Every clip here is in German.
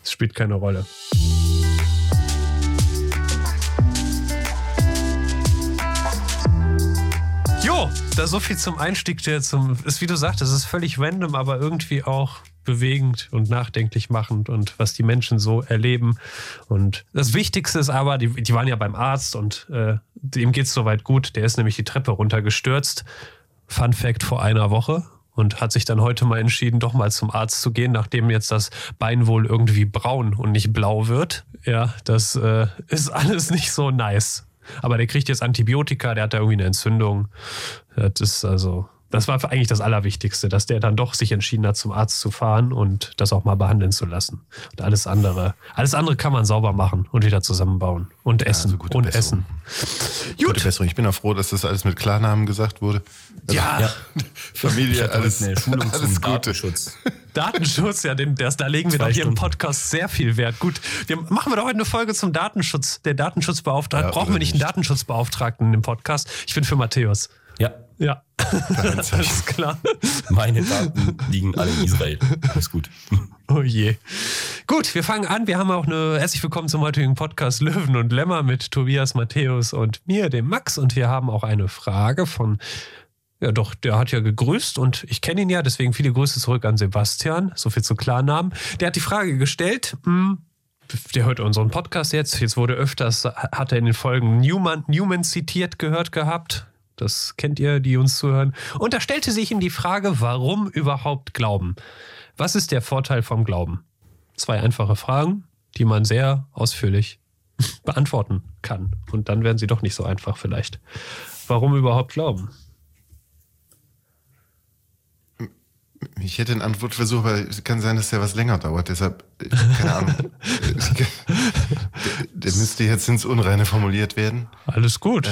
Es spielt keine Rolle. Jo, da so viel zum Einstieg, ist wie du sagtest, es ist völlig random, aber irgendwie auch bewegend und nachdenklich machend und was die Menschen so erleben. Und das Wichtigste ist aber, die waren ja beim Arzt und dem geht's soweit gut. Der ist nämlich die Treppe runtergestürzt. Fun Fact, vor einer Woche. Und hat sich dann heute mal entschieden, doch mal zum Arzt zu gehen, nachdem jetzt das Bein wohl irgendwie braun und nicht blau wird. Ja, das ist alles nicht so nice. Aber der kriegt jetzt Antibiotika, der hat da irgendwie eine Entzündung. Das war eigentlich das Allerwichtigste, dass der dann doch sich entschieden hat, zum Arzt zu fahren und das auch mal behandeln zu lassen. Und alles andere kann man sauber machen und wieder zusammenbauen und essen also und Besserung. Essen. Gute Besserung. Ich bin auch froh, dass das alles mit Klarnamen gesagt wurde. Also ja. Familie, alles, eine Schulung alles zum Gute. Datenschutz. Datenschutz, ja, da legen wir doch hier im Podcast sehr viel Wert. Gut, machen wir doch heute eine Folge zum Datenschutz. Der Datenschutzbeauftragte. Brauchen wir nicht einen Datenschutzbeauftragten im Podcast? Ich bin für Matthäus. Ja. Alles klar. Meine Daten liegen alle in Israel. Alles gut. Oh je. Gut, wir fangen an. Wir haben auch herzlich willkommen zum heutigen Podcast Löwen und Lämmer mit Tobias, Matthäus und mir, dem Max. Und wir haben auch eine Frage von, ja doch, der hat ja gegrüßt und ich kenne ihn ja, deswegen viele Grüße zurück an Sebastian. So viel zu Klarnamen. Der hat die Frage gestellt, der hört unseren Podcast jetzt wurde öfters, hat er in den Folgen Newman zitiert gehört gehabt. Das kennt ihr, die uns zuhören. Und da stellte sich ihm die Frage, warum überhaupt glauben? Was ist der Vorteil vom Glauben? 2 einfache Fragen, die man sehr ausführlich beantworten kann. Und dann werden sie doch nicht so einfach vielleicht. Warum überhaupt glauben? Ich hätte einen Antwortversuch, weil es kann sein, dass der was länger dauert. Deshalb, keine Ahnung. Der müsste jetzt ins Unreine formuliert werden. Alles gut.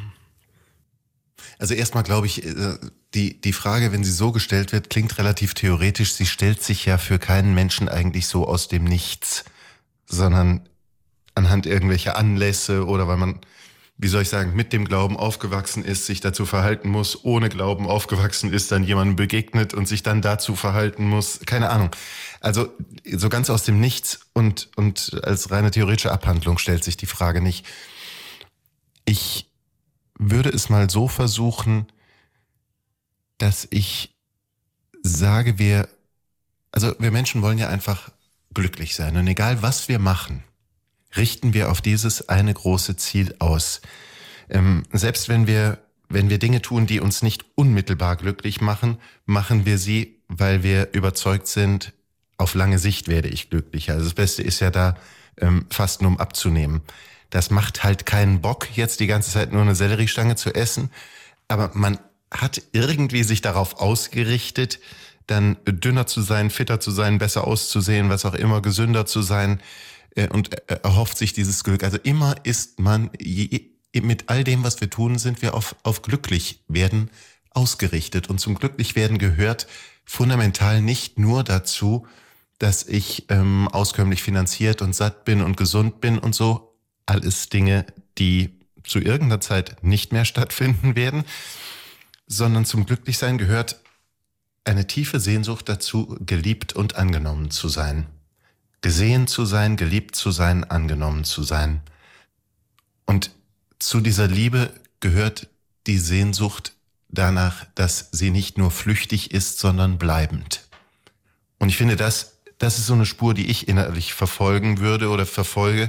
Also erstmal glaube ich, die Frage, wenn sie so gestellt wird, klingt relativ theoretisch. Sie stellt sich ja für keinen Menschen eigentlich so aus dem Nichts, sondern anhand irgendwelcher Anlässe oder weil man, wie soll ich sagen, mit dem Glauben aufgewachsen ist, sich dazu verhalten muss, ohne Glauben aufgewachsen ist, dann jemandem begegnet und sich dann dazu verhalten muss. Keine Ahnung. Also so ganz aus dem Nichts und als reine theoretische Abhandlung stellt sich die Frage nicht. Ich würde es mal so versuchen, dass ich sage, wir Menschen wollen ja einfach glücklich sein. Und egal, was wir machen, richten wir auf dieses eine große Ziel aus. Selbst wenn wir Dinge tun, die uns nicht unmittelbar glücklich machen, machen wir sie, weil wir überzeugt sind, auf lange Sicht werde ich glücklicher. Also das Beste ist ja da, Fasten um abzunehmen. Das macht halt keinen Bock, jetzt die ganze Zeit nur eine Selleriestange zu essen. Aber man hat irgendwie sich darauf ausgerichtet, dann dünner zu sein, fitter zu sein, besser auszusehen, was auch immer, gesünder zu sein und erhofft sich dieses Glück. Also immer ist man, mit all dem, was wir tun, sind wir auf glücklich werden ausgerichtet. Und zum Glücklichwerden gehört fundamental nicht nur dazu, dass ich auskömmlich finanziert und satt bin und gesund bin und so. Alles Dinge, die zu irgendeiner Zeit nicht mehr stattfinden werden, sondern zum Glücklichsein gehört eine tiefe Sehnsucht dazu, geliebt und angenommen zu sein. Gesehen zu sein, geliebt zu sein, angenommen zu sein. Und zu dieser Liebe gehört die Sehnsucht danach, dass sie nicht nur flüchtig ist, sondern bleibend. Und ich finde, das ist so eine Spur, die ich innerlich verfolgen würde oder verfolge.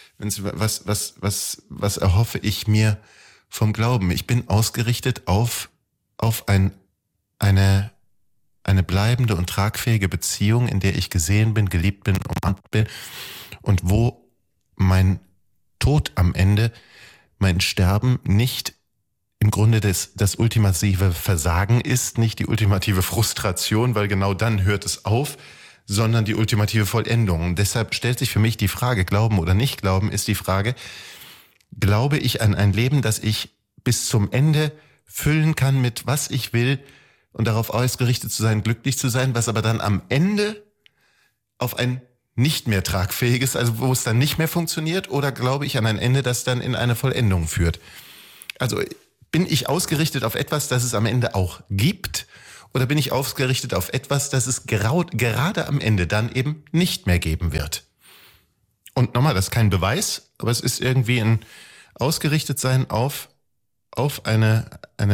Was erhoffe ich mir vom Glauben? Ich bin ausgerichtet auf eine bleibende und tragfähige Beziehung, in der ich gesehen bin, geliebt bin, umarmt bin und wo mein Tod am Ende, mein Sterben nicht im Grunde das ultimative Versagen ist, nicht die ultimative Frustration, weil genau dann hört es auf, sondern die ultimative Vollendung. Und deshalb stellt sich für mich die Frage, Glauben oder nicht Glauben, ist die Frage, glaube ich an ein Leben, das ich bis zum Ende füllen kann mit was ich will und darauf ausgerichtet zu sein, glücklich zu sein, was aber dann am Ende auf ein nicht mehr tragfähiges, also wo es dann nicht mehr funktioniert, oder glaube ich an ein Ende, das dann in eine Vollendung führt? Also bin ich ausgerichtet auf etwas, das es am Ende auch gibt, oder bin ich ausgerichtet auf etwas, das es gerade am Ende dann eben nicht mehr geben wird? Und nochmal, das ist kein Beweis, aber es ist irgendwie ein Ausgerichtetsein auf eine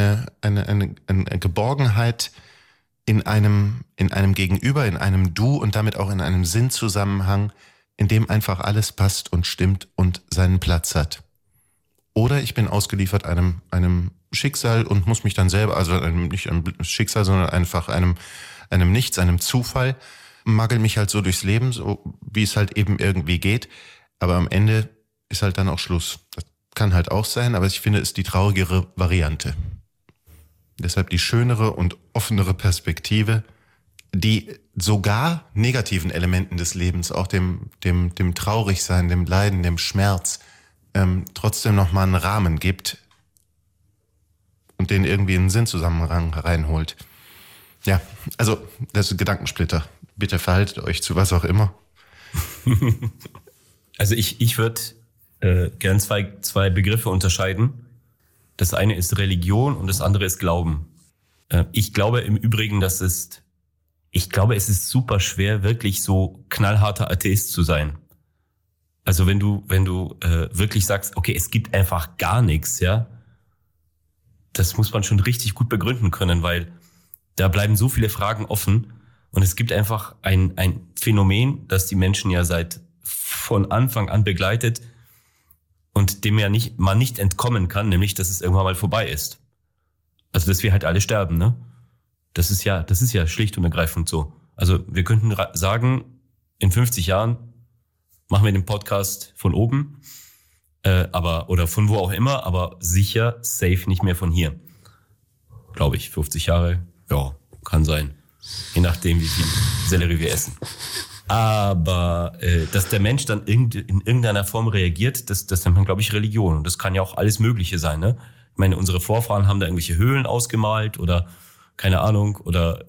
Geborgenheit in einem Gegenüber, in einem Du und damit auch in einem Sinnzusammenhang, in dem einfach alles passt und stimmt und seinen Platz hat. Oder ich bin ausgeliefert einem Schicksal und muss mich dann selber, also nicht einem Schicksal, sondern einfach einem Nichts, einem Zufall, magel mich halt so durchs Leben, so wie es halt eben irgendwie geht. Aber am Ende ist halt dann auch Schluss. Das kann halt auch sein, aber ich finde, es ist die traurigere Variante. Deshalb die schönere und offenere Perspektive, die sogar negativen Elementen des Lebens, auch dem Traurigsein, dem Leiden, dem Schmerz, trotzdem nochmal einen Rahmen gibt und den irgendwie in einen Sinnzusammenhang reinholt. Ja, also das ist ein Gedankensplitter. Bitte verhaltet euch zu was auch immer. Also ich würde gern zwei Begriffe unterscheiden. Das eine ist Religion und das andere ist Glauben. Ich glaube im Übrigen, es ist super schwer, wirklich so knallharter Atheist zu sein. Also wenn du wirklich sagst, okay, es gibt einfach gar nichts, ja, das muss man schon richtig gut begründen können, weil da bleiben so viele Fragen offen und es gibt einfach ein Phänomen, das die Menschen ja von Anfang an begleitet und dem man nicht entkommen kann, nämlich, dass es irgendwann mal vorbei ist. Also, dass wir halt alle sterben, ne? Das ist ja schlicht und ergreifend so. Also, wir könnten sagen, in 50 Jahren machen wir den Podcast von oben, oder von wo auch immer, aber sicher, safe nicht mehr von hier. Glaube ich, 50 Jahre, ja, kann sein. Je nachdem, wie viel Sellerie wir essen. Aber dass der Mensch dann in irgendeiner Form reagiert, das nennt man, glaube ich, Religion. Und das kann ja auch alles Mögliche sein, ne? Ich meine, unsere Vorfahren haben da irgendwelche Höhlen ausgemalt oder keine Ahnung. Oder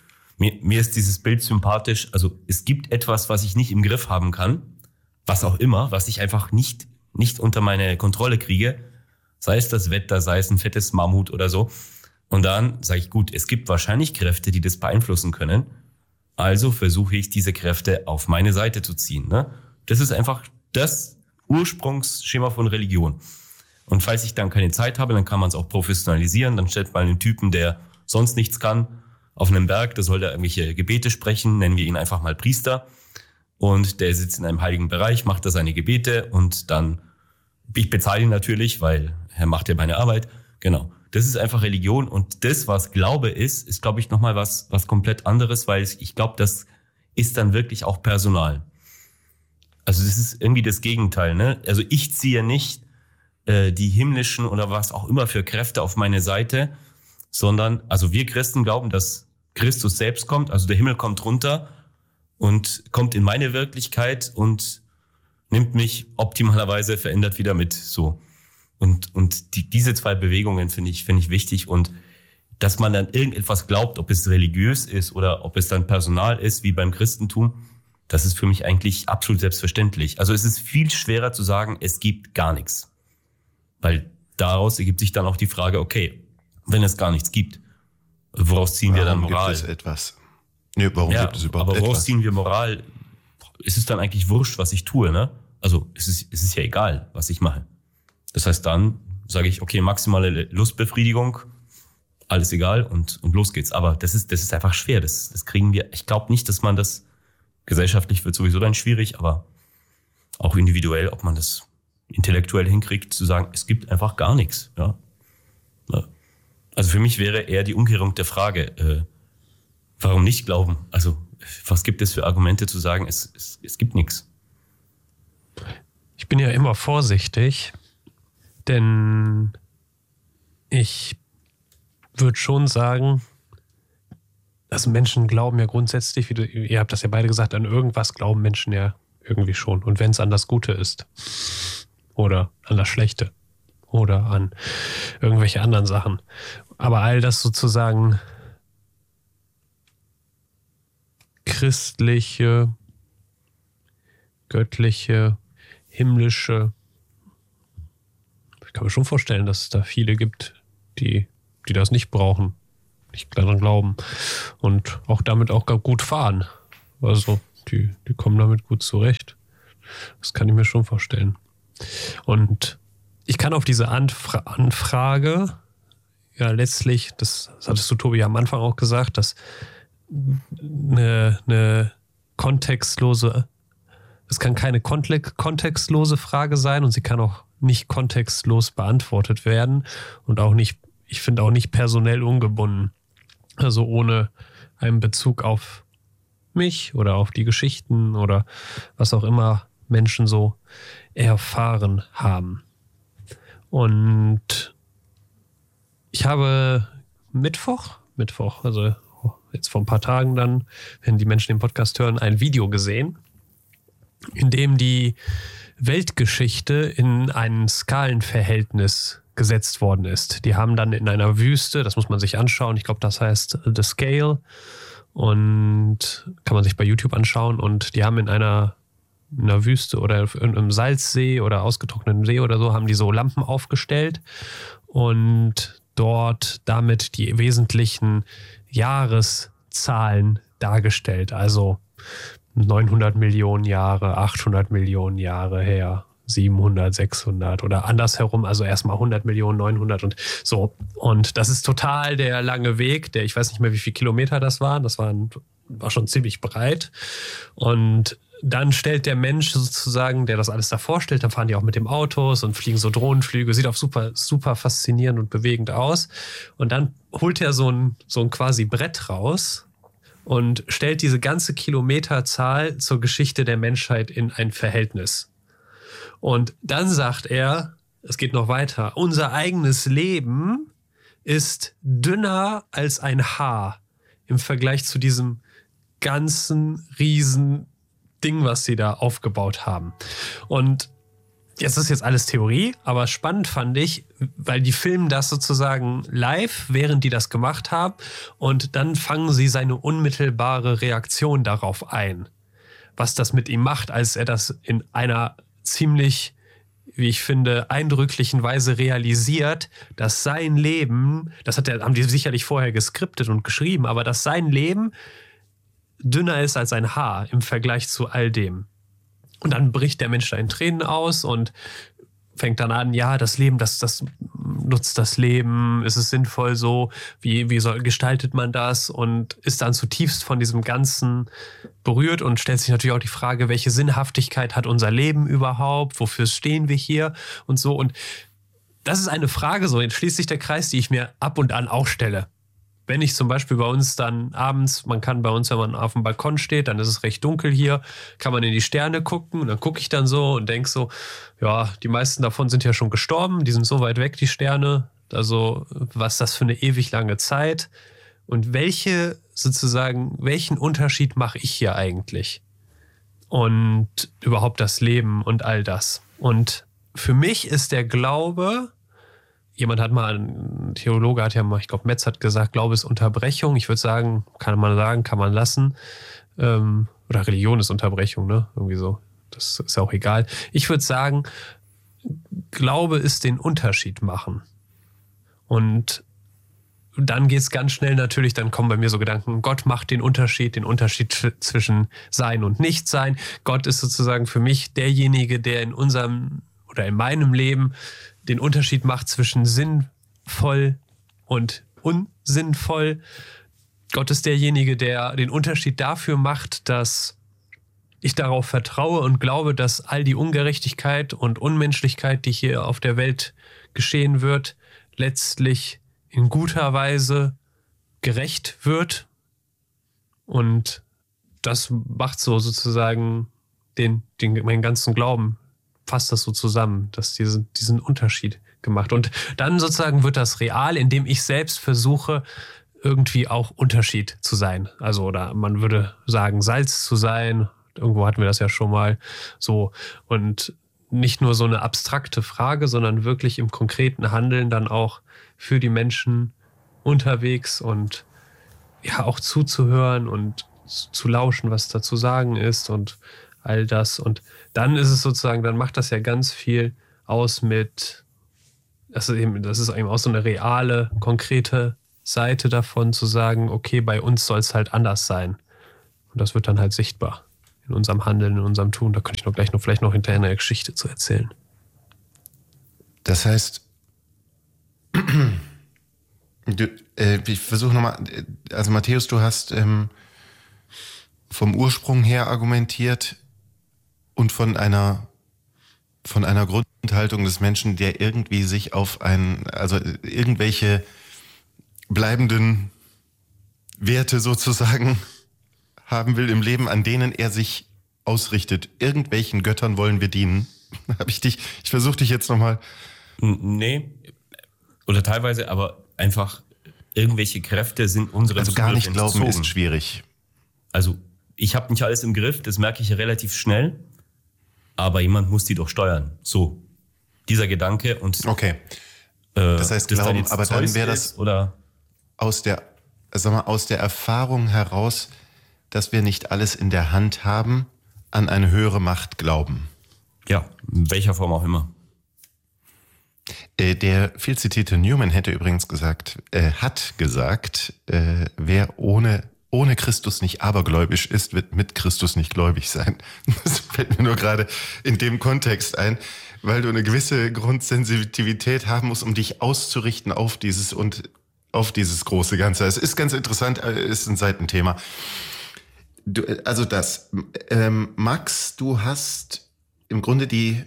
mir ist dieses Bild sympathisch. Also es gibt etwas, was ich nicht im Griff haben kann, was auch immer, was ich einfach nicht unter meine Kontrolle kriege. Sei es das Wetter, sei es ein fettes Mammut oder so. Und dann sage ich, gut, es gibt wahrscheinlich Kräfte, die das beeinflussen können. Also versuche ich, diese Kräfte auf meine Seite zu ziehen. Ne? Das ist einfach das Ursprungsschema von Religion. Und falls ich dann keine Zeit habe, dann kann man es auch professionalisieren. Dann stellt man einen Typen, der sonst nichts kann, auf einem Berg, der soll da irgendwelche Gebete sprechen, nennen wir ihn einfach mal Priester. Und der sitzt in einem heiligen Bereich, macht da seine Gebete und dann, ich bezahle ihn natürlich, weil er macht ja meine Arbeit. Genau. Das ist einfach Religion und das, was Glaube ist, glaube ich, nochmal was komplett anderes, weil ich glaube, das ist dann wirklich auch Personal. Also das ist irgendwie das Gegenteil, ne? Also ich ziehe nicht die himmlischen oder was auch immer für Kräfte auf meine Seite, sondern, also wir Christen glauben, dass Christus selbst kommt, also der Himmel kommt runter und kommt in meine Wirklichkeit und nimmt mich optimalerweise verändert wieder mit, so. Und diese zwei Bewegungen finde ich wichtig und dass man dann irgendetwas glaubt, ob es religiös ist oder ob es dann Personal ist, wie beim Christentum, das ist für mich eigentlich absolut selbstverständlich. Also es ist viel schwerer zu sagen, es gibt gar nichts. Weil daraus ergibt sich dann auch die Frage, okay, wenn es gar nichts gibt, woraus ziehen wir dann Moral? Gibt es etwas? Nee, warum gibt es überhaupt etwas? Aber woraus ziehen wir Moral? Ist es dann eigentlich wurscht, was ich tue, ne? Also es ist ja egal, was ich mache. Das heißt, dann sage ich, okay, maximale Lustbefriedigung, alles egal und los geht's. Aber das ist einfach schwer. Das kriegen wir. Ich glaube nicht, dass man das gesellschaftlich wird sowieso dann schwierig, aber auch individuell, ob man das intellektuell hinkriegt, zu sagen, es gibt einfach gar nichts. Ja. Also für mich wäre eher die Umkehrung der Frage, warum nicht glauben? Also was gibt es für Argumente zu sagen, es gibt nichts? Ich bin ja immer vorsichtig. Denn ich würde schon sagen, dass Menschen glauben ja grundsätzlich, ihr habt das ja beide gesagt, an irgendwas glauben Menschen ja irgendwie schon. Und wenn es an das Gute ist oder an das Schlechte oder an irgendwelche anderen Sachen. Aber all das sozusagen christliche, göttliche, himmlische, ich kann mir schon vorstellen, dass es da viele gibt, die das nicht brauchen, nicht daran glauben und auch damit auch gut fahren. Also die kommen damit gut zurecht. Das kann ich mir schon vorstellen. Und ich kann auf diese Anfrage, ja letztlich, das hattest du, Tobi, am Anfang auch gesagt, dass eine kontextlose, es kann keine kontextlose Frage sein und sie kann auch nicht kontextlos beantwortet werden und auch nicht, ich finde auch nicht personell ungebunden. Also ohne einen Bezug auf mich oder auf die Geschichten oder was auch immer Menschen so erfahren haben. Und ich habe Mittwoch, also jetzt vor ein paar Tagen dann, wenn die Menschen den Podcast hören, ein Video gesehen, in dem die Weltgeschichte in ein Skalenverhältnis gesetzt worden ist. Die haben dann in einer Wüste, das muss man sich anschauen, ich glaube, das heißt The Scale, und kann man sich bei YouTube anschauen, und die haben in einer Wüste oder in einem Salzsee oder ausgetrockneten See oder so, haben die so Lampen aufgestellt und dort damit die wesentlichen Jahreszahlen dargestellt. Also 900 Millionen Jahre, 800 Millionen Jahre her, 700, 600 oder andersherum, also erstmal 100 Millionen, 900 und so. Und das ist total der lange Weg, ich weiß nicht mehr, wie viele Kilometer das waren. Das war schon ziemlich breit. Und dann stellt der Mensch sozusagen, der das alles da vorstellt, dann fahren die auch mit dem Autos und fliegen so Drohnenflüge, sieht auch super, super faszinierend und bewegend aus. Und dann holt er so ein quasi Brett raus und stellt diese ganze Kilometerzahl zur Geschichte der Menschheit in ein Verhältnis. Und dann sagt er, es geht noch weiter, unser eigenes Leben ist dünner als ein Haar im Vergleich zu diesem ganzen riesen Ding, was sie da aufgebaut haben. Und jetzt ist jetzt alles Theorie, aber spannend fand ich, weil die filmen das sozusagen live, während die das gemacht haben, und dann fangen sie seine unmittelbare Reaktion darauf ein, was das mit ihm macht, als er das in einer ziemlich, wie ich finde, eindrücklichen Weise realisiert, dass sein Leben, haben die sicherlich vorher geskriptet und geschrieben, aber dass sein Leben dünner ist als ein Haar im Vergleich zu all dem. Und dann bricht der Mensch da in Tränen aus und fängt dann an, ja, das Leben, das nutzt das Leben, ist es sinnvoll so, wie gestaltet man das, und ist dann zutiefst von diesem Ganzen berührt und stellt sich natürlich auch die Frage, welche Sinnhaftigkeit hat unser Leben überhaupt, wofür stehen wir hier und so. Und das ist eine Frage, so jetzt schließt sich der Kreis, die ich mir ab und an auch stelle. Wenn ich zum Beispiel bei uns dann abends, man kann bei uns, wenn man auf dem Balkon steht, dann ist es recht dunkel hier, kann man in die Sterne gucken, und dann gucke ich dann so und denke so, ja, die meisten davon sind ja schon gestorben, die sind so weit weg, die Sterne, also was ist das für eine ewig lange Zeit, und welchen Unterschied mache ich hier eigentlich? Und überhaupt das Leben und all das. Und für mich ist der Glaube, ein Theologe hat ja mal, ich glaube Metz hat gesagt, Glaube ist Unterbrechung. Ich würde sagen, kann man lassen. Oder Religion ist Unterbrechung, ne? Irgendwie so. Das ist ja auch egal. Ich würde sagen, Glaube ist den Unterschied machen. Und dann geht es ganz schnell natürlich, dann kommen bei mir so Gedanken, Gott macht den Unterschied zwischen Sein und Nichtsein. Gott ist sozusagen für mich derjenige, der in meinem Leben den Unterschied macht zwischen sinnvoll und unsinnvoll. Gott ist derjenige, der den Unterschied dafür macht, dass ich darauf vertraue und glaube, dass all die Ungerechtigkeit und Unmenschlichkeit, die hier auf der Welt geschehen wird, letztlich in guter Weise gerecht wird. Und das macht so sozusagen meinen ganzen Glauben, fasst das so zusammen, dass diesen Unterschied gemacht. Und dann sozusagen wird das real, indem ich selbst versuche, irgendwie auch Unterschied zu sein. Also, oder man würde sagen, Salz zu sein. Irgendwo hatten wir das ja schon mal so. Und nicht nur so eine abstrakte Frage, sondern wirklich im konkreten Handeln dann auch für die Menschen unterwegs und ja auch zuzuhören und zu lauschen, was da zu sagen ist und all das. Und dann ist es sozusagen, dann macht das ja ganz viel aus das ist eben auch so eine reale, konkrete Seite davon, zu sagen, okay, bei uns soll es halt anders sein. Und das wird dann halt sichtbar in unserem Handeln, in unserem Tun. Da könnte ich vielleicht noch hinterher eine Geschichte zu erzählen. Das heißt, ich versuche nochmal, also Matthäus, du hast vom Ursprung her argumentiert und von einer Grundhaltung des Menschen, der irgendwie sich auf also irgendwelche bleibenden Werte sozusagen haben will im Leben, an denen er sich ausrichtet. Irgendwelchen Göttern wollen wir dienen. Ich versuche dich jetzt nochmal. Nee, oder teilweise, aber einfach irgendwelche Kräfte sind unsere Also gar nicht glauben ist schwierig. Also ich habe nicht alles im Griff, das merke ich relativ schnell, aber jemand muss die doch steuern. So, dieser Gedanke und okay. Das heißt glauben, aber dann wäre das oder aus der Erfahrung heraus, dass wir nicht alles in der Hand haben, an eine höhere Macht glauben. Ja, in welcher Form auch immer. Der viel zitierte Newman hat gesagt, wer ohne Christus nicht abergläubisch ist, wird mit Christus nicht gläubig sein. Das fällt mir nur gerade in dem Kontext ein, weil du eine gewisse Grundsensitivität haben musst, um dich auszurichten auf dieses große Ganze. Es ist ganz interessant, ist ein Seitenthema. Max, du hast im Grunde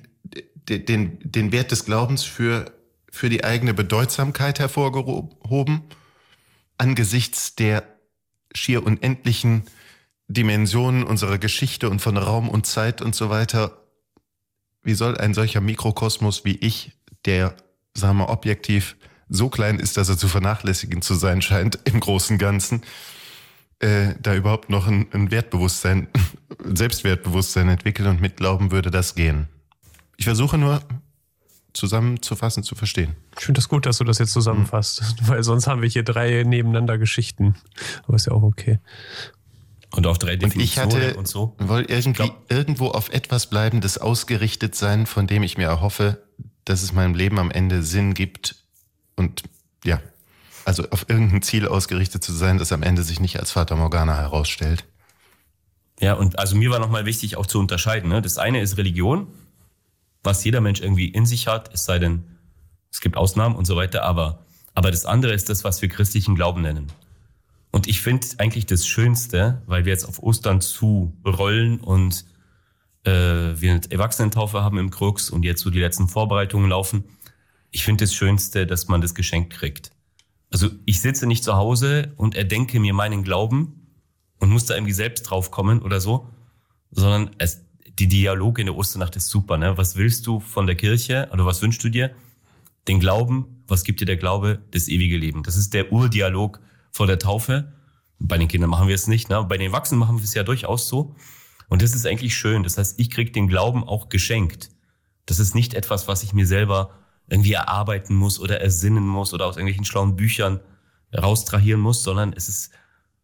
den Wert des Glaubens für die eigene Bedeutsamkeit hervorgehoben, angesichts der schier unendlichen Dimensionen unserer Geschichte und von Raum und Zeit und so weiter. Wie soll ein solcher Mikrokosmos wie ich, der, sagen wir objektiv, so klein ist, dass er zu vernachlässigen zu sein scheint, im großen Ganzen, da überhaupt noch ein Selbstwertbewusstsein entwickeln und mit Glauben würde das gehen. Ich versuche nur zusammenzufassen, zu verstehen. Ich finde das gut, dass du das jetzt zusammenfasst, weil sonst haben wir hier 3 nebeneinander Geschichten. Aber ist ja auch okay. Und auch 3 Definitionen und so. Wollte irgendwo auf etwas Bleibendes ausgerichtet sein, von dem ich mir erhoffe, dass es meinem Leben am Ende Sinn gibt und ja, also auf irgendein Ziel ausgerichtet zu sein, das am Ende sich nicht als Fata Morgana herausstellt. Ja, und also mir war nochmal wichtig auch zu unterscheiden. Ne? Das eine ist Religion, was jeder Mensch irgendwie in sich hat, es sei denn, es gibt Ausnahmen und so weiter, aber das andere ist das, was wir christlichen Glauben nennen. Und ich finde eigentlich das Schönste, weil wir jetzt auf Ostern zurollen und wir eine Erwachsenentaufe haben im Krux und jetzt so die letzten Vorbereitungen laufen. Ich finde das Schönste, dass man das geschenkt kriegt. Also ich sitze nicht zu Hause und erdenke mir meinen Glauben und muss da irgendwie selbst drauf kommen oder so, sondern die Dialoge in der Osternacht ist super. Ne? Was willst du von der Kirche oder was wünschst du dir? Den Glauben. Was gibt dir der Glaube? Das ewige Leben. Das ist der Urdialog vor der Taufe. Bei den Kindern machen wir es nicht. Ne? Bei den Erwachsenen machen wir es ja durchaus so. Und das ist eigentlich schön. Das heißt, ich kriege den Glauben auch geschenkt. Das ist nicht etwas, was ich mir selber irgendwie erarbeiten muss oder ersinnen muss oder aus irgendwelchen schlauen Büchern raustrahieren muss, sondern es ist,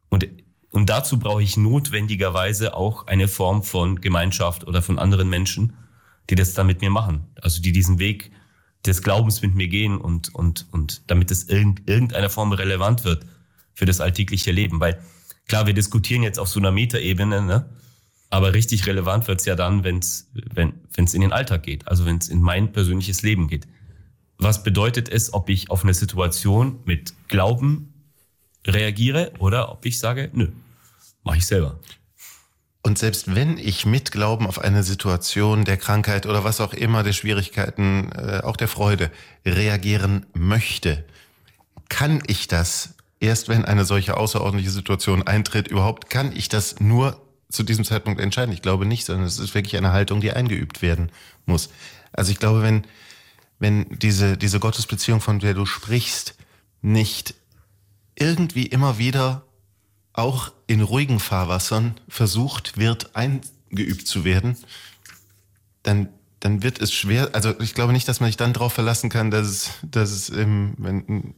und dazu brauche ich notwendigerweise auch eine Form von Gemeinschaft oder von anderen Menschen, die das dann mit mir machen. Also die diesen Weg des Glaubens mit mir gehen und damit es irgendeiner Form relevant wird für das alltägliche Leben. Weil klar, wir diskutieren jetzt auf so einer Metaebene, ne? Aber richtig relevant wird's ja dann, wenn's in den Alltag geht, also wenn es in mein persönliches Leben geht. Was bedeutet es, ob ich auf eine Situation mit Glauben reagiere oder ob ich sage, nö, mache ich selber. Und selbst wenn ich mit Glauben auf eine Situation der Krankheit oder was auch immer, der Schwierigkeiten, auch der Freude reagieren möchte, kann ich das erst, wenn eine solche außerordentliche Situation eintritt, überhaupt kann ich das nur zu diesem Zeitpunkt entscheiden? Ich glaube nicht, sondern es ist wirklich eine Haltung, die eingeübt werden muss. Also ich glaube, wenn diese Gottesbeziehung, von der du sprichst, nicht irgendwie immer wieder auch in ruhigen Fahrwassern versucht wird, eingeübt zu werden, dann wird es schwer. Also ich glaube nicht, dass man sich dann darauf verlassen kann, dass es wenn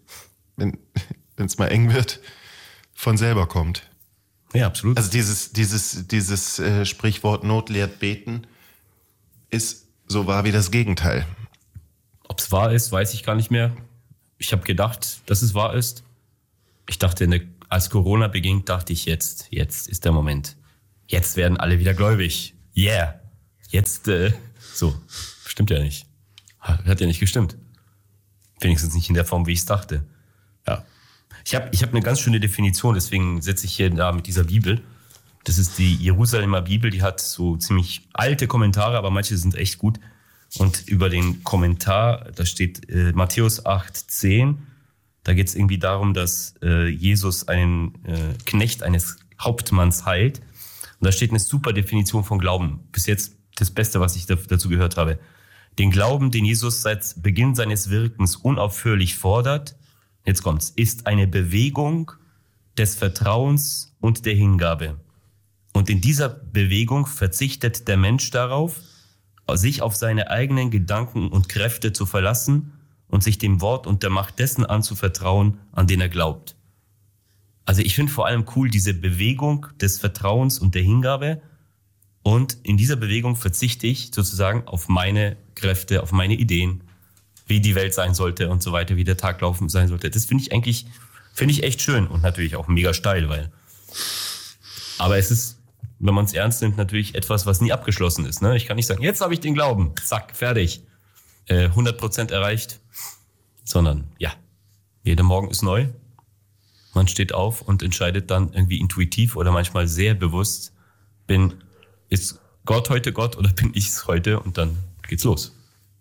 es mal eng wird, von selber kommt. Ja, absolut. Also dieses Sprichwort Not lehrt beten ist so wahr wie das Gegenteil. Ob es wahr ist, weiß ich gar nicht mehr. Ich habe gedacht, dass es wahr ist. Ich dachte, als Corona beginnt, dachte ich, jetzt ist der Moment. jetzt werden alle wieder gläubig. Yeah. Jetzt, so. Stimmt ja nicht. Hat ja nicht gestimmt. Wenigstens nicht in der Form, wie ich es dachte. Ja. Ich hab eine ganz schöne Definition, deswegen setze ich hier da mit dieser Bibel. Das ist die Jerusalemer Bibel, die hat so ziemlich alte Kommentare, aber manche sind echt gut. Und über den Kommentar, da steht Matthäus 8,10, da geht es irgendwie darum, dass Jesus einen Knecht eines Hauptmanns heilt. Und da steht eine super Definition von Glauben. Bis jetzt das Beste, was ich dazu gehört habe. Den Glauben, den Jesus seit Beginn seines Wirkens unaufhörlich fordert, jetzt kommt's, ist eine Bewegung des Vertrauens und der Hingabe. Und in dieser Bewegung verzichtet der Mensch darauf, sich auf seine eigenen Gedanken und Kräfte zu verlassen und sich dem Wort und der Macht dessen anzuvertrauen, an den er glaubt. Also ich finde vor allem cool diese Bewegung des Vertrauens und der Hingabe. Und in dieser Bewegung verzichte ich sozusagen auf meine Kräfte, auf meine Ideen, wie die Welt sein sollte und so weiter, wie der Tag laufen sein sollte. Das finde ich echt schön und natürlich auch mega steil, aber es ist, wenn man es ernst nimmt, natürlich etwas, was nie abgeschlossen ist. Ne? Ich kann nicht sagen, jetzt habe ich den Glauben, zack, fertig, 100% erreicht, sondern ja, jeder Morgen ist neu. Man steht auf und entscheidet dann irgendwie intuitiv oder manchmal sehr bewusst, ist Gott heute Gott oder bin ich es heute? Und dann geht's los.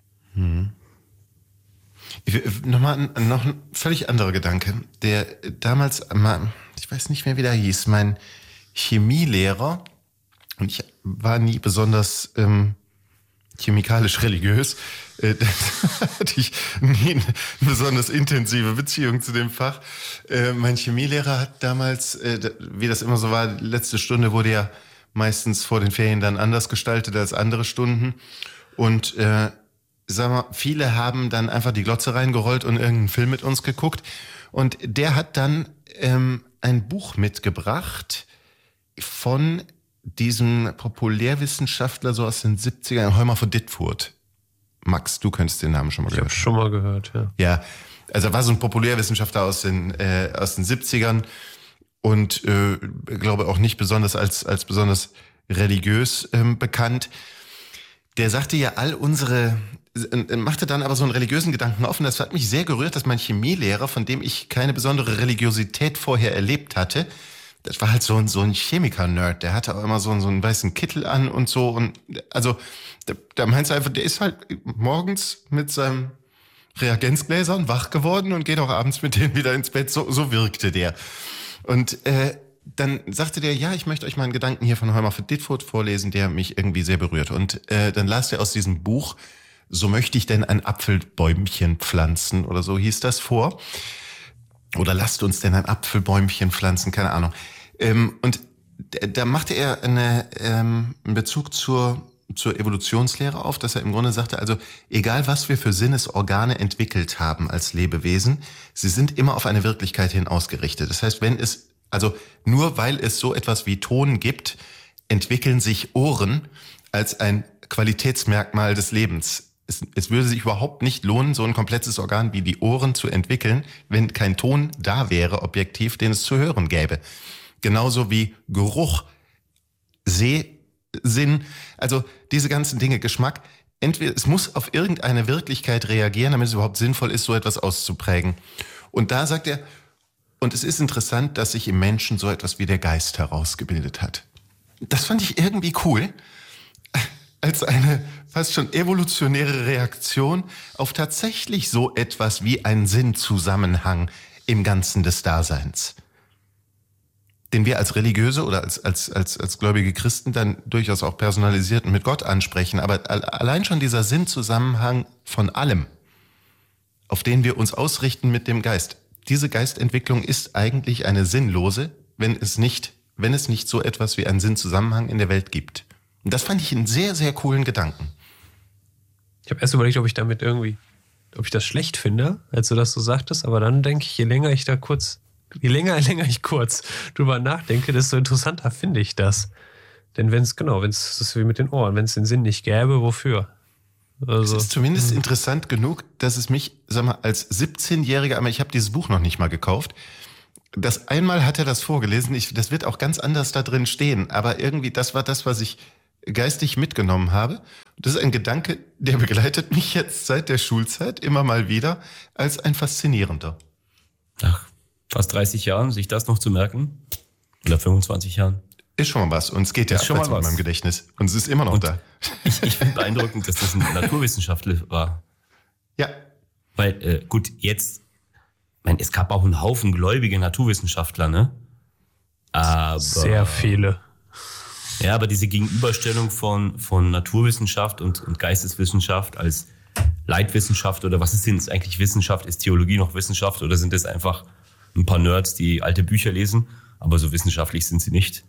Noch ein völlig anderer Gedanke, der damals, ich weiß nicht mehr, wie der hieß, mein Chemielehrer, und ich war nie besonders chemikalisch religiös, hatte ich nie eine besonders intensive Beziehung zu dem Fach. Mein Chemielehrer hat damals, wie das immer so war, die letzte Stunde wurde ja meistens vor den Ferien dann anders gestaltet als andere Stunden. Und sag mal, viele haben dann einfach die Glotze reingerollt und irgendeinen Film mit uns geguckt. Und der hat dann ein Buch mitgebracht von diesem Populärwissenschaftler so aus den 70ern, Heumer von Dittfurt. Max, du könntest den Namen schon mal gehört. Ich habe schon mal gehört, ja. Ja, also er war so ein Populärwissenschaftler aus den 70ern und glaube auch nicht besonders als besonders religiös bekannt. Der sagte ja machte dann aber so einen religiösen Gedanken offen. Das hat mich sehr gerührt, dass mein Chemielehrer, von dem ich keine besondere Religiosität vorher erlebt hatte, das war halt so ein Chemiker-Nerd, der hatte auch immer so einen weißen Kittel an und so. Und also da meinst du einfach, der ist halt morgens mit seinem Reagenzgläsern wach geworden und geht auch abends mit denen wieder ins Bett. So wirkte der. Und dann sagte der, ja, ich möchte euch mal einen Gedanken hier von Heumer von Dittfurt vorlesen, der mich irgendwie sehr berührt. Und dann las er aus diesem Buch, so möchte ich denn ein Apfelbäumchen pflanzen oder so hieß das vor. Oder lasst uns denn ein Apfelbäumchen pflanzen, keine Ahnung. Und da machte er einen Bezug zur Evolutionslehre auf, dass er im Grunde sagte, also egal was wir für Sinnesorgane entwickelt haben als Lebewesen, sie sind immer auf eine Wirklichkeit hin ausgerichtet. Das heißt, nur weil es so etwas wie Ton gibt, entwickeln sich Ohren als ein Qualitätsmerkmal des Lebens. Es würde sich überhaupt nicht lohnen, so ein komplettes Organ wie die Ohren zu entwickeln, wenn kein Ton da wäre, objektiv, den es zu hören gäbe. Genauso wie Geruch, Sehsinn, also diese ganzen Dinge, Geschmack. Entweder es muss auf irgendeine Wirklichkeit reagieren, damit es überhaupt sinnvoll ist, so etwas auszuprägen. Und da sagt er, und es ist interessant, dass sich im Menschen so etwas wie der Geist herausgebildet hat. Das fand ich irgendwie cool, als eine fast schon evolutionäre Reaktion auf tatsächlich so etwas wie einen Sinnzusammenhang im Ganzen des Daseins, den wir als Religiöse oder als gläubige Christen dann durchaus auch personalisiert und mit Gott ansprechen. Aber allein schon dieser Sinnzusammenhang von allem, auf den wir uns ausrichten mit dem Geist, diese Geistentwicklung ist eigentlich eine sinnlose, wenn es nicht so etwas wie einen Sinnzusammenhang in der Welt gibt. Und das fand ich einen sehr, sehr coolen Gedanken. Ich habe erst überlegt, ob ich das schlecht finde, als du das so sagtest, aber dann denke ich, je länger ich kurz drüber nachdenke, desto interessanter finde ich das. Denn das ist wie mit den Ohren, wenn es den Sinn nicht gäbe, wofür? Also, es ist zumindest interessant genug, dass es mich, als 17-Jähriger, aber ich habe dieses Buch noch nicht mal gekauft, Das einmal hat er das vorgelesen, das wird auch ganz anders da drin stehen, aber irgendwie, das war das, was ich geistig mitgenommen habe. Das ist ein Gedanke, der begleitet mich jetzt seit der Schulzeit immer mal wieder als ein faszinierender. Nach fast 30 Jahren, sich das noch zu merken, oder 25 Jahren. Ist schon mal was und es geht ja abwärts mit meinem Gedächtnis und es ist immer noch da. Ich finde beeindruckend, dass das ein Naturwissenschaftler war. Ja. Weil, gut, jetzt, es gab auch einen Haufen gläubige Naturwissenschaftler, ne? Aber sehr viele. Ja, aber diese Gegenüberstellung von Naturwissenschaft und Geisteswissenschaft als Leitwissenschaft oder was ist denn jetzt eigentlich Wissenschaft? Ist Theologie noch Wissenschaft oder sind es einfach ein paar Nerds, die alte Bücher lesen? Aber so wissenschaftlich sind sie nicht.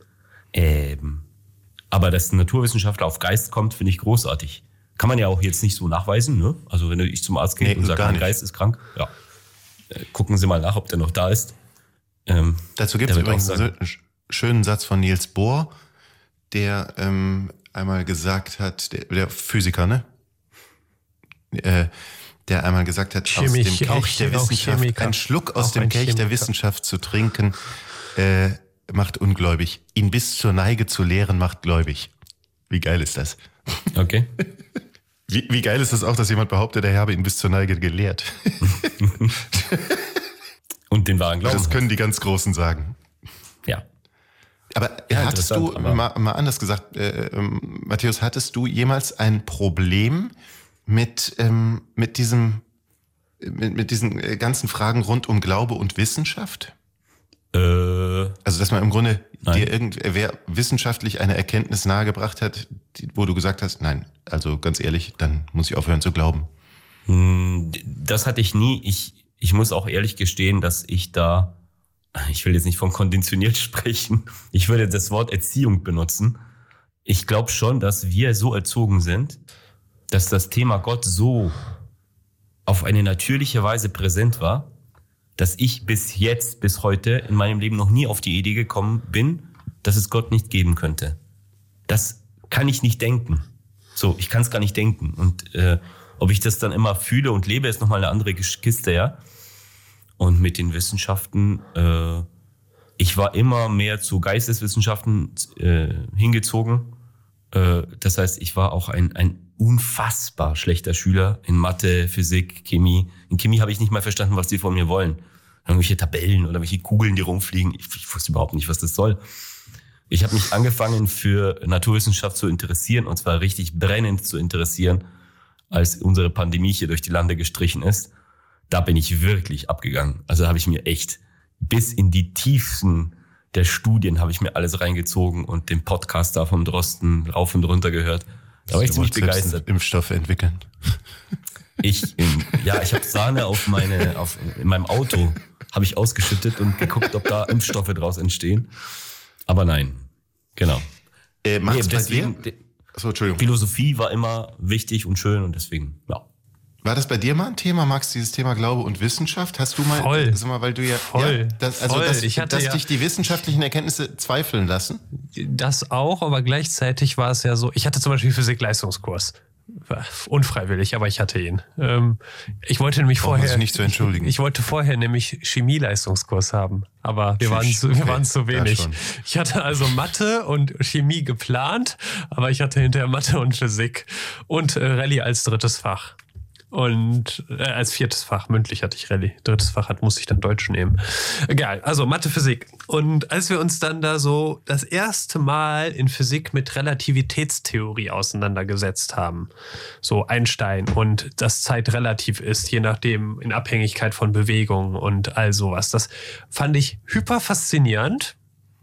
Aber dass ein Naturwissenschaftler auf Geist kommt, finde ich großartig. Kann man ja auch jetzt nicht so nachweisen, ne? Also wenn ich zum Arzt gehe und sage, mein Geist ist krank, ja. Gucken Sie mal nach, ob der noch da ist. Dazu gibt es übrigens einen schönen Satz von Niels Bohr, der einmal gesagt hat, der Physiker, ne? Der einmal gesagt hat, aus dem Kelch der Wissenschaft, ein Schluck aus dem Kelch der Wissenschaft zu trinken, macht ungläubig. Ihn bis zur Neige zu lehren, macht gläubig. Wie geil ist das? Okay. Wie geil ist das auch, dass jemand behauptet, er habe ihn bis zur Neige gelehrt? Und den wahren Glauben. Das können die ganz Großen sagen. Ja. Aber hattest du, mal anders gesagt, Matthäus, hattest du jemals ein Problem mit diesen ganzen Fragen rund um Glaube und Wissenschaft? Also, dass man im Grunde dir irgendwer wissenschaftlich eine Erkenntnis nahegebracht hat, wo du gesagt hast, nein, also ganz ehrlich, dann muss ich aufhören zu glauben. Das hatte ich nie. Ich muss auch ehrlich gestehen, dass ich will jetzt nicht von konditioniert sprechen, ich würde das Wort Erziehung benutzen. Ich glaube schon, dass wir so erzogen sind, dass das Thema Gott so auf eine natürliche Weise präsent war, dass ich bis heute in meinem Leben noch nie auf die Idee gekommen bin, dass es Gott nicht geben könnte. Das kann ich nicht denken. So, ich kann es gar nicht denken. Und ob ich das dann immer fühle und lebe, ist nochmal eine andere Kiste, ja. Und mit den Wissenschaften, ich war immer mehr zu Geisteswissenschaften hingezogen. Das heißt, ich war auch ein unfassbar schlechter Schüler in Mathe, Physik, Chemie. In Chemie habe ich nicht mal verstanden, was die von mir wollen. Irgendwelche Tabellen oder welche Kugeln, die rumfliegen. Ich wusste überhaupt nicht, was das soll. Ich habe mich angefangen für Naturwissenschaft zu interessieren und zwar richtig brennend zu interessieren, als unsere Pandemie hier durch die Lande gestrichen ist. Da bin ich wirklich abgegangen. Also habe ich mir echt bis in die Tiefsten der Studien habe ich mir alles reingezogen und den Podcast da vom Drosten rauf und runter gehört. Da war ich ziemlich begeistert. Impfstoffe entwickeln. Ich habe Sahne in meinem Auto habe ich ausgeschüttet und geguckt, ob da Impfstoffe draus entstehen. Aber nein, genau. Deswegen, Entschuldigung. Philosophie war immer wichtig und schön und deswegen, ja. War das bei dir mal ein Thema, Max, dieses Thema Glaube und Wissenschaft? Hast du mal, voll. Sag mal, weil du ja, voll. dass dich die wissenschaftlichen Erkenntnisse zweifeln lassen? Das auch, aber gleichzeitig war es ja so, ich hatte zum Beispiel Physik-Leistungskurs. Unfreiwillig, aber ich hatte ihn. Ich wollte nämlich vorher nicht zu entschuldigen. Ich wollte vorher nämlich Chemie-Leistungskurs haben, aber wir waren zu wenig. Ich hatte also Mathe und Chemie geplant, aber ich hatte hinterher Mathe und Physik und Rallye als drittes Fach. Und als viertes Fach, mündlich hatte ich Rallye. Drittes Fach musste ich dann Deutsch nehmen. Egal, also Mathe, Physik. Und als wir uns dann da so das erste Mal in Physik mit Relativitätstheorie auseinandergesetzt haben, so Einstein und dass Zeit relativ ist, je nachdem in Abhängigkeit von Bewegung und all sowas, das fand ich hyper faszinierend.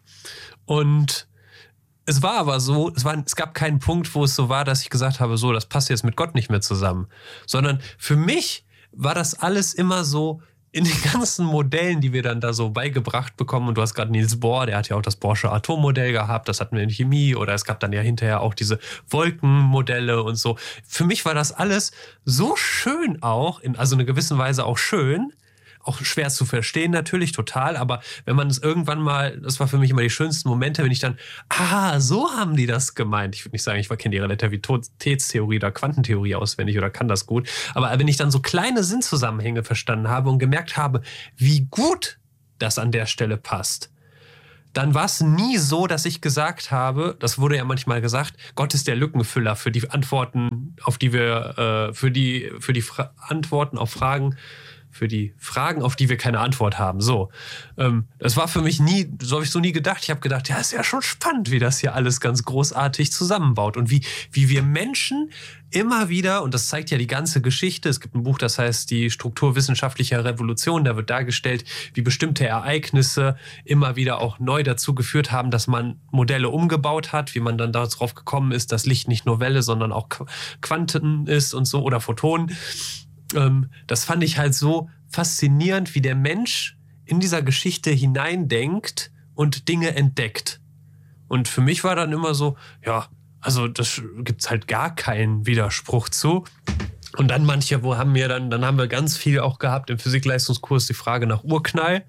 Und es war aber so, es gab keinen Punkt, wo es so war, dass ich gesagt habe, so, das passt jetzt mit Gott nicht mehr zusammen. Sondern für mich war das alles immer so in den ganzen Modellen, die wir dann da so beigebracht bekommen. Und du hast gerade Niels Bohr, der hat ja auch das Bohrsche Atommodell gehabt, das hatten wir in Chemie. Oder es gab dann ja hinterher auch diese Wolkenmodelle und so. Für mich war das alles so schön auch, also in einer gewissen Weise auch schön, auch schwer zu verstehen natürlich, total, aber wenn man es irgendwann mal, das war für mich immer die schönsten Momente, wenn ich dann, so haben die das gemeint. Ich würde nicht sagen, ich kenne die Relativitätstheorie oder Quantentheorie auswendig oder kann das gut, aber wenn ich dann so kleine Sinnzusammenhänge verstanden habe und gemerkt habe, wie gut das an der Stelle passt, dann war es nie so, dass ich gesagt habe, das wurde ja manchmal gesagt, Gott ist der Lückenfüller für die Antworten, auf die wir, für die Antworten auf Fragen, für die Fragen, auf die wir keine Antwort haben. So, das war für mich nie, so habe ich so nie gedacht. Ich habe gedacht, ja, ist ja schon spannend, wie das hier alles ganz großartig zusammenbaut und wie wir Menschen immer wieder, und das zeigt ja die ganze Geschichte, es gibt ein Buch, das heißt Die Struktur wissenschaftlicher Revolution, da wird dargestellt, wie bestimmte Ereignisse immer wieder auch neu dazu geführt haben, dass man Modelle umgebaut hat, wie man dann darauf gekommen ist, dass Licht nicht nur Welle, sondern auch Quanten ist und so oder Photonen. Das fand ich halt so faszinierend, wie der Mensch in dieser Geschichte hineindenkt und Dinge entdeckt. Und für mich war dann immer so, ja, also das gibt's halt gar keinen Widerspruch zu. Und dann manche, haben wir ganz viel auch gehabt im Physikleistungskurs die Frage nach Urknall.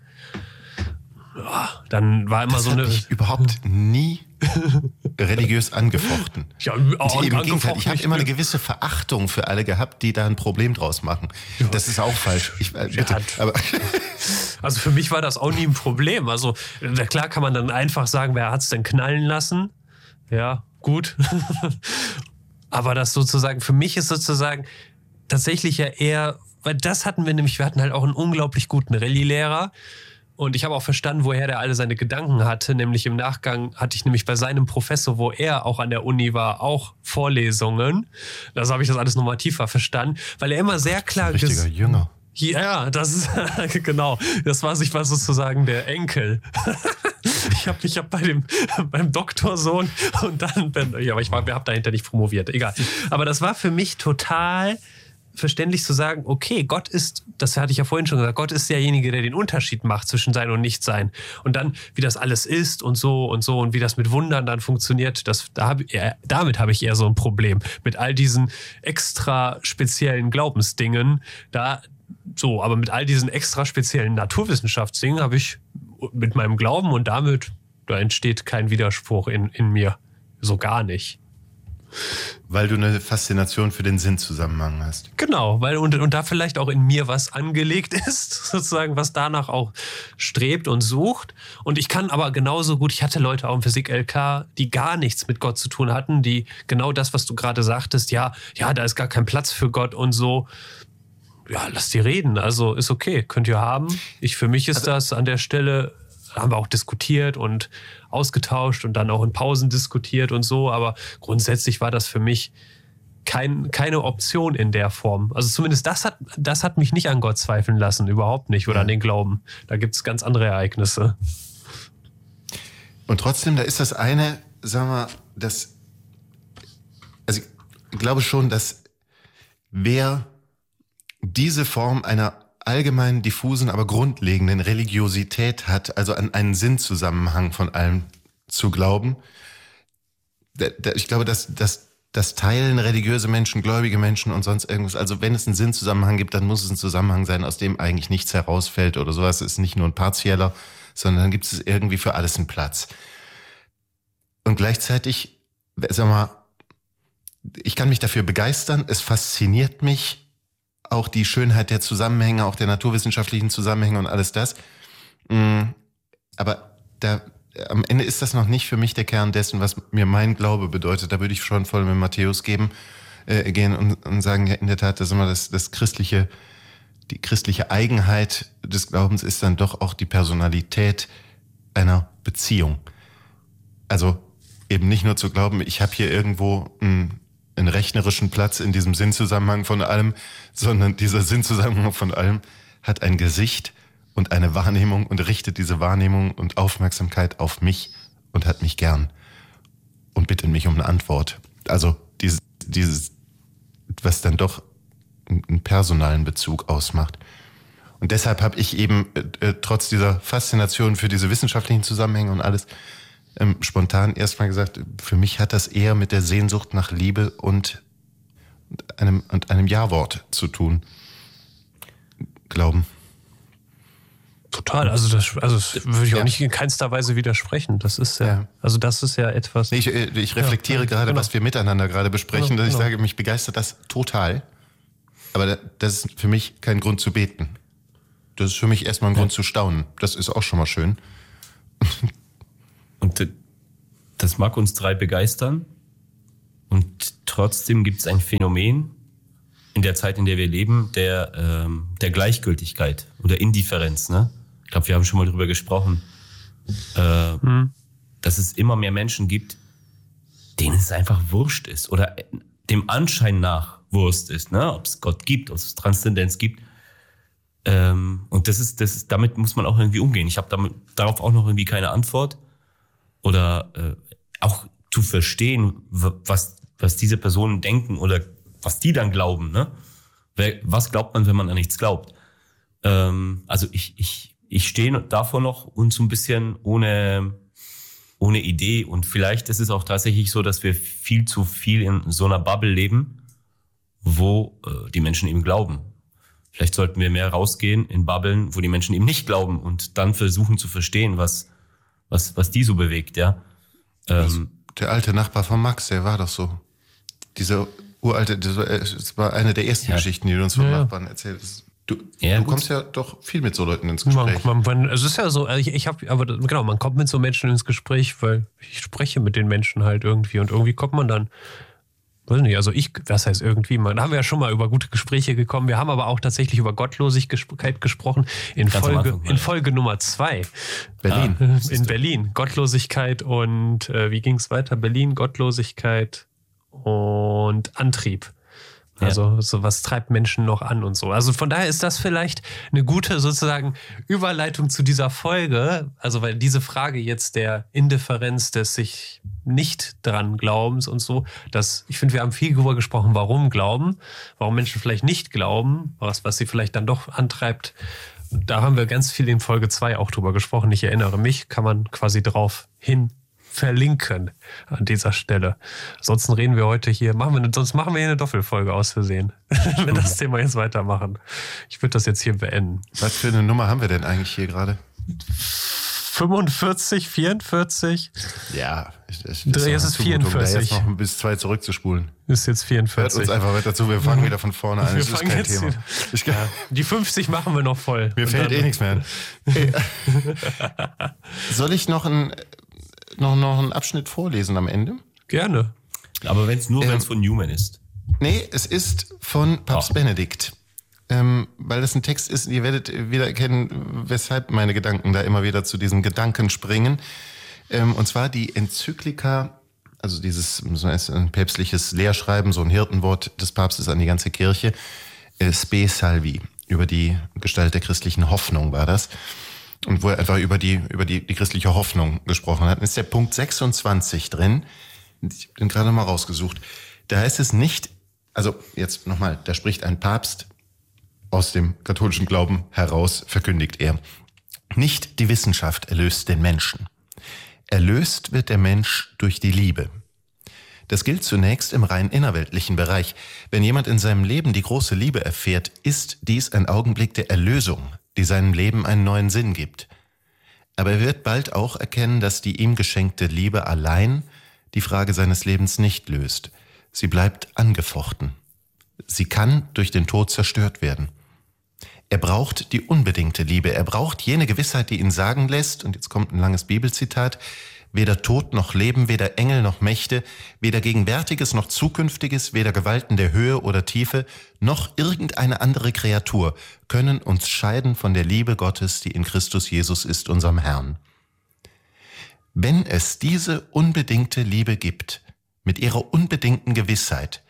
Ja, dann war immer das so eine... Ich überhaupt nie religiös angefochten. Ja, Im Gegenteil, ich habe immer eine gewisse Verachtung für alle gehabt, die da ein Problem draus machen. Ja. Das ist auch falsch. Aber also für mich war das auch nie ein Problem. Also klar kann man dann einfach sagen, wer hat's denn knallen lassen? Ja, gut. Aber das sozusagen, für mich ist sozusagen tatsächlich ja eher, weil das hatten wir hatten halt auch einen unglaublich guten Rallye-Lehrer. Und ich habe auch verstanden, woher der alle seine Gedanken hatte. Nämlich im Nachgang hatte ich nämlich bei seinem Professor, wo er auch an der Uni war, auch Vorlesungen. Da habe ich das alles nochmal tiefer verstanden. Weil er immer sehr klar... Richtiger Jünger. Ja, das ist genau. Ich war sozusagen der Enkel. Ich hab beim Doktorsohn und dann... Ja, aber ich habe dahinter nicht promoviert. Egal. Aber das war für mich total... verständlich zu sagen, okay, Gott ist, das hatte ich ja vorhin schon gesagt, Gott ist derjenige, der den Unterschied macht zwischen Sein und Nichtsein. Und dann, wie das alles ist und so und wie das mit Wundern dann funktioniert, damit habe ich eher so ein Problem. Mit all diesen extra speziellen Glaubensdingen, aber mit all diesen extra speziellen Naturwissenschaftsdingen habe ich mit meinem Glauben und da entsteht kein Widerspruch in mir. So gar nicht. Weil du eine Faszination für den Sinnzusammenhang hast. Genau, weil und da vielleicht auch in mir was angelegt ist, sozusagen, was danach auch strebt und sucht. Und ich kann aber genauso gut, ich hatte Leute auch im Physik-LK, die gar nichts mit Gott zu tun hatten, die genau das, was du gerade sagtest, ja, da ist gar kein Platz für Gott und so. Ja, lass die reden, also ist okay, könnt ihr haben. Für mich ist das an der Stelle... haben wir auch diskutiert und ausgetauscht und dann auch in Pausen diskutiert und so. Aber grundsätzlich war das für mich keine Option in der Form. Also zumindest das hat mich nicht an Gott zweifeln lassen, überhaupt nicht. Oder an den Glauben. Da gibt es ganz andere Ereignisse. Und trotzdem, da ist das eine, sagen wir, also ich glaube schon, dass wer diese Form einer allgemeinen, diffusen, aber grundlegenden Religiosität hat, also an einen Sinnzusammenhang von allem zu glauben. Ich glaube, dass das teilen religiöse Menschen, gläubige Menschen und sonst irgendwas, also wenn es einen Sinnzusammenhang gibt, dann muss es ein Zusammenhang sein, aus dem eigentlich nichts herausfällt oder sowas. Es ist nicht nur ein partieller, sondern dann gibt es irgendwie für alles einen Platz. Und gleichzeitig, sag mal, ich kann mich dafür begeistern, es fasziniert mich, auch die Schönheit der Zusammenhänge, auch der naturwissenschaftlichen Zusammenhänge und alles das. Aber am Ende ist das noch nicht für mich der Kern dessen, was mir mein Glaube bedeutet. Da würde ich schon voll mit Matthäus gehen und sagen, ja, in der Tat, das ist immer die christliche Eigenheit des Glaubens ist dann doch auch die Personalität einer Beziehung. Also eben nicht nur zu glauben, ich habe hier irgendwo einen rechnerischen Platz in diesem Sinnzusammenhang von allem, sondern dieser Sinnzusammenhang von allem hat ein Gesicht und eine Wahrnehmung und richtet diese Wahrnehmung und Aufmerksamkeit auf mich und hat mich gern und bittet mich um eine Antwort. Also dieses, was dann doch einen personalen Bezug ausmacht. Und deshalb habe ich eben trotz dieser Faszination für diese wissenschaftlichen Zusammenhänge und alles spontan erstmal gesagt, für mich hat das eher mit der Sehnsucht nach Liebe und einem Ja-Wort zu tun. Glauben. Total, also das würde ich auch nicht in keinster Weise widersprechen. Das ist also das ist ja etwas... Ich reflektiere gerade, was wir miteinander gerade besprechen, dass ich sage, mich begeistert das total. Aber das ist für mich kein Grund zu beten. das ist für mich erstmal ein Grund zu staunen. Das ist auch schon mal schön. Und das mag uns 3 begeistern. Und trotzdem gibt es ein Phänomen in der Zeit, in der wir leben, der Gleichgültigkeit oder Indifferenz. Ne? Ich glaube, wir haben schon mal drüber gesprochen, dass es immer mehr Menschen gibt, denen es einfach wurscht ist oder dem Anschein nach Wurst ist, ne? Ob es Gott gibt, ob es Transzendenz gibt. Und damit muss man auch irgendwie umgehen. Ich habe darauf auch noch irgendwie keine Antwort. Oder auch zu verstehen, was diese Personen denken oder was die dann glauben. Ne? Was glaubt man, wenn man an nichts glaubt? Also ich stehe davor noch und so ein bisschen ohne Idee. Und vielleicht ist es auch tatsächlich so, dass wir viel zu viel in so einer Bubble leben, wo die Menschen eben glauben. Vielleicht sollten wir mehr rausgehen in Bubblen, wo die Menschen eben nicht glauben und dann versuchen zu verstehen, was die so bewegt, ja. Der alte Nachbar von Max, der war doch so. Dieser uralte, das war eine der ersten Geschichten, die du uns vom Nachbarn erzählt hast. Du kommst ja doch viel mit so Leuten ins Gespräch. Es ist ja so, man kommt mit so Menschen ins Gespräch, weil ich spreche mit den Menschen halt irgendwie und irgendwie kommt man dann, weiß nicht, also was heißt irgendwie, da haben wir ja schon mal über gute Gespräche gekommen, wir haben aber auch tatsächlich über Gottlosigkeit gesprochen in Folge Nummer 2. Berlin. In Berlin. Gottlosigkeit und wie ging es weiter? Berlin, Gottlosigkeit und Antrieb. Also so was treibt Menschen noch an und so. Also von daher ist das vielleicht eine gute sozusagen Überleitung zu dieser Folge. Also weil diese Frage jetzt der Indifferenz des sich nicht dran Glaubens und so, ich finde, wir haben viel darüber gesprochen, warum Menschen vielleicht nicht glauben, was sie vielleicht dann doch antreibt. Da haben wir ganz viel in Folge 2 auch drüber gesprochen. Ich erinnere mich, kann man quasi drauf hin verlinken an dieser Stelle. Ansonsten reden wir heute hier, sonst machen wir hier eine Doppelfolge aus Versehen, wenn wir das Thema jetzt weitermachen. Ich würde das jetzt hier beenden. Was für eine Nummer haben wir denn eigentlich hier gerade? 45, 44? Ja, es ist 44. Da jetzt noch bis 2 zurückzuspulen. Ist jetzt 44. Hört uns einfach weiter zu, wir fangen wieder von vorne an. Das ist kein Thema. Die 50 machen wir noch voll. Mir fällt nichts mehr an. Soll ich noch einen Abschnitt vorlesen am Ende? Gerne. Aber wenn es von Newman ist. Nee, es ist von Papst Benedikt. Weil das ein Text ist, ihr werdet wieder erkennen, weshalb meine Gedanken da immer wieder zu diesem Gedanken springen. Und zwar die Enzyklika, also dieses ein päpstliches Lehrschreiben, so ein Hirtenwort des Papstes an die ganze Kirche, Spe Salvi, über die Gestalt der christlichen Hoffnung war das. Und wo er einfach über die christliche Hoffnung gesprochen hat, ist der Punkt 26 drin. Ich habe den gerade mal rausgesucht. Da heißt es nicht, also jetzt nochmal, da spricht ein Papst aus dem katholischen Glauben heraus, verkündigt er. Nicht die Wissenschaft erlöst den Menschen. Erlöst wird der Mensch durch die Liebe. Das gilt zunächst im rein innerweltlichen Bereich. Wenn jemand in seinem Leben die große Liebe erfährt, ist dies ein Augenblick der Erlösung, die seinem Leben einen neuen Sinn gibt. Aber er wird bald auch erkennen, dass die ihm geschenkte Liebe allein die Frage seines Lebens nicht löst. Sie bleibt angefochten. Sie kann durch den Tod zerstört werden. Er braucht die unbedingte Liebe. Er braucht jene Gewissheit, die ihn sagen lässt, und jetzt kommt ein langes Bibelzitat, weder Tod noch Leben, weder Engel noch Mächte, weder Gegenwärtiges noch Zukünftiges, weder Gewalten der Höhe oder Tiefe, noch irgendeine andere Kreatur können uns scheiden von der Liebe Gottes, die in Christus Jesus ist, unserem Herrn. Wenn es diese unbedingte Liebe gibt, mit ihrer unbedingten Gewissheit,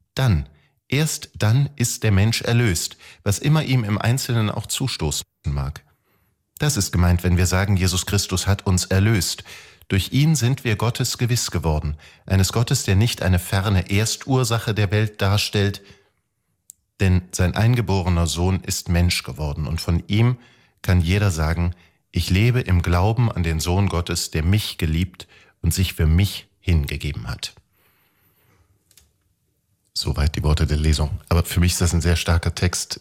erst dann ist der Mensch erlöst, was immer ihm im Einzelnen auch zustoßen mag. Das ist gemeint, wenn wir sagen, Jesus Christus hat uns erlöst. Durch ihn sind wir Gottes gewiss geworden, eines Gottes, der nicht eine ferne Erstursache der Welt darstellt, denn sein eingeborener Sohn ist Mensch geworden und von ihm kann jeder sagen, ich lebe im Glauben an den Sohn Gottes, der mich geliebt und sich für mich hingegeben hat. Soweit die Worte der Lesung. Aber für mich ist das ein sehr starker Text.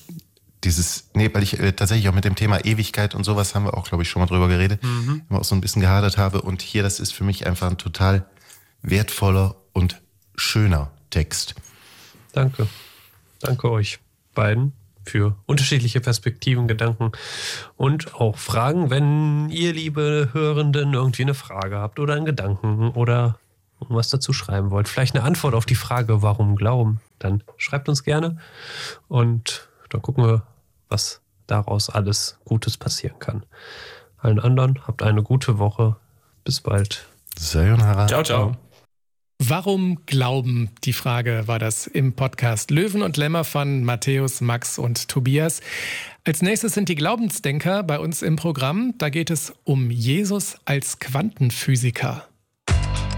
Weil ich tatsächlich auch mit dem Thema Ewigkeit und sowas haben wir auch, glaube ich, schon mal drüber geredet, wo auch so ein bisschen gehadert habe. Und hier, das ist für mich einfach ein total wertvoller und schöner Text. Danke. Danke euch beiden. für unterschiedliche Perspektiven, Gedanken und auch Fragen, wenn ihr, liebe Hörenden, irgendwie eine Frage habt oder einen Gedanken oder was dazu schreiben wollt. Vielleicht eine Antwort auf die Frage, warum glauben, dann schreibt uns gerne und dann gucken wir, was daraus alles Gutes passieren kann. Allen anderen, habt eine gute Woche. Bis bald. Sayonara. Ciao, ciao. Warum glauben? Die Frage war das im Podcast Löwen und Lämmer von Matthäus, Max und Tobias. Als nächstes sind die Glaubensdenker bei uns im Programm. Da geht es um Jesus als Quantenphysiker.